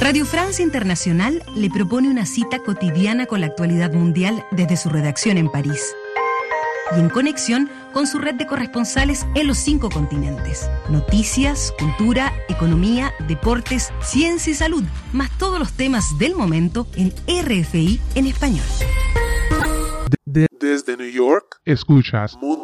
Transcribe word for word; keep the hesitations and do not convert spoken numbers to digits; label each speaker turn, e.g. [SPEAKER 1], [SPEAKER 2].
[SPEAKER 1] Radio Francia Internacional le propone una cita cotidiana con la actualidad mundial desde su redacción en París y en conexión con su red de corresponsales en los cinco continentes. Noticias, cultura, economía, deportes, ciencia y salud, más todos los temas del momento en R F I en español.
[SPEAKER 2] De- desde New York, escuchas Mundo